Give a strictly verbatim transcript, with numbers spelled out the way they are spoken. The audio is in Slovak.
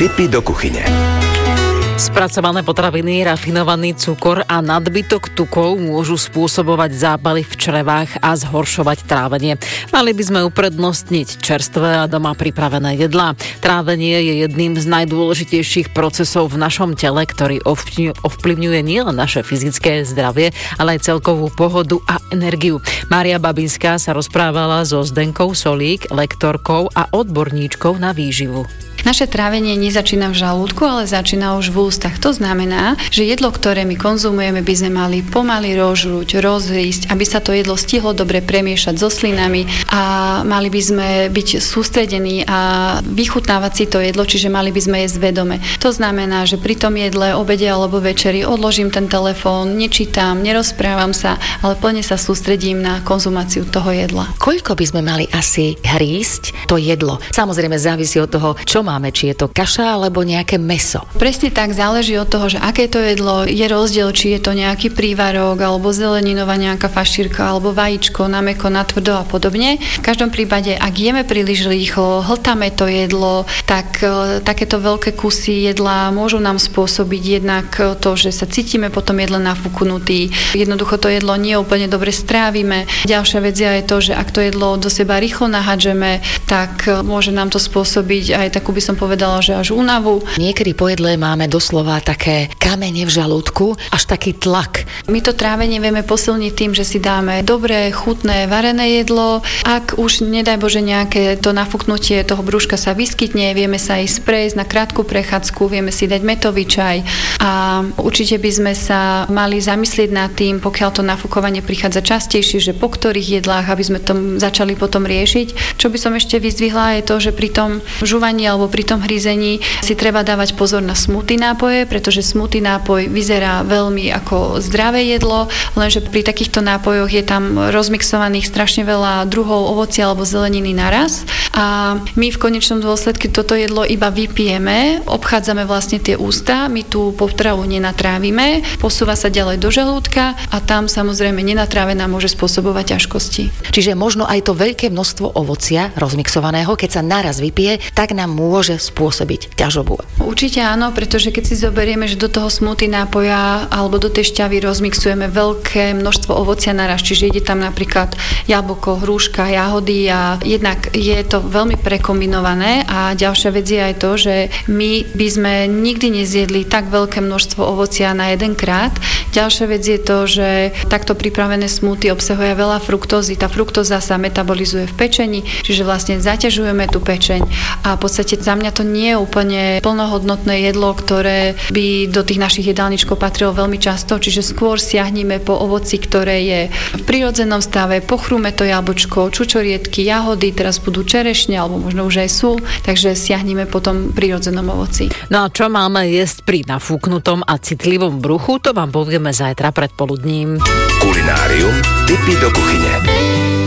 Tipy do kuchyne. Spracované potraviny, rafinovaný cukor a nadbytok tukov môžu spôsobovať zápaly v črevách a zhoršovať trávenie. Mali by sme uprednostniť čerstvé a doma pripravené jedlá. Trávenie je jedným z najdôležitejších procesov v našom tele, ktorý ovplyvňuje nielen naše fyzické zdravie, ale aj celkovú pohodu a energiu. Mária Babinská sa rozprávala so Zdenkou Solík, lektorkou a odborníčkou na výživu. Naše trávenie nezačína v žalúdku, ale začína už v ústach. To znamená, že jedlo, ktoré my konzumujeme, by sme mali pomaly rozžrúť, rozrísť, aby sa to jedlo stihlo dobre premiešať so slinami a mali by sme byť sústredení a vychutnávať si to jedlo, čiže mali by sme jesť vedome. To znamená, že pri tom jedle, obede alebo večeri odložím ten telefón, nečítam, nerozprávam sa, ale plne sa sústredím na konzumáciu toho jedla. Koľko by sme mali asi hrísť to jedlo? Samozrejme závisí od toho, čo máme, či je to kaša alebo nejaké mäso. Presne tak, záleží od toho, že aké to jedlo, je rozdiel, či je to nejaký prívarok alebo zeleninová nejaká fašírka alebo vajíčko na mäkko, na tvrdo a podobne. V každom prípade, ak jeme príliš rýchlo, hltáme to jedlo, tak e, takéto veľké kusy jedla môžu nám spôsobiť jednak to, že sa cítime potom jedle nafúknutý. Jednoducho to jedlo nie úplne dobre strávime. Ďalšia vec je aj to, že ak to jedlo do seba rýchlo nahádžeme, tak e, môže nám to spôsobiť aj takú, by som povedala, že až únavu. Niekedy po jedle máme doslova také kamene v žalúdku, až taký tlak. My to trávenie vieme posilniť tým, že si dáme dobré, chutné, varené jedlo. Ak už, nedaj Bože, nejaké to nafúknutie toho brúška sa vyskytne, vieme sa ísť prejsť na krátku prechádzku, vieme si dať mätový čaj a určite by sme sa mali zamyslieť nad tým, pokiaľ to nafúkovanie prichádza častejšie, že po ktorých jedlách, aby sme to začali potom riešiť. Čo by som ešte vyzdvihla je to, že pri tom žúvaní alebo pri tom hryzení si treba dávať pozor na smoothie nápoje, pretože smoothie nápoj vyzerá veľmi ako zdravé jedlo, lenže pri takýchto nápojoch je tam rozmixovaných strašne veľa druhov ovocia alebo zeleniny naraz a my v konečnom dôsledku toto jedlo iba vypijeme, obchádzame vlastne tie ústa, my tú potravu nenatrávime, posúva sa ďalej do žalúdka a tam samozrejme nenatrávená môže spôsobovať ťažkosti. Čiže možno aj to veľké množstvo ovocia rozmixovaného, keď sa naraz vypije, tak nám môže spôsobiť ťažobu. Určite áno, pretože keď si zoberieme, že do toho smoothie nápoja alebo do tej šťavy rozmixujeme veľké množstvo ovocia naraz, čiže ide tam napríklad jablko, hruška, jahody a jednak je to veľmi prekombinované a ďalšia vec je aj to, že my by sme nikdy nezjedli tak veľké množstvo ovocia na jeden krát. Ďalšia vec je to, že takto pripravené smoothie obsahuje veľa fruktózy. Tá fruktóza sa metabolizuje v pečeni, čiže vlastne zaťažujeme tú pečeň a v podstate za mňa to nie je úplne plnohodnotné jedlo, ktoré by do tých našich jedálničkov patrilo veľmi často, čiže skôr siahnime po ovoci, ktoré je v prirodzenom stave, pochrúme to jablčko, čučoriedky, jahody, teraz budú čerešne, alebo možno už aj sú, takže siahnime po tom prirodzenom ovoci. No a čo máme jesť pri nafúknutom a citlivom bruchu, to vám povieme zajtra predpoludním. Kulinárium, tipy do kuchyne.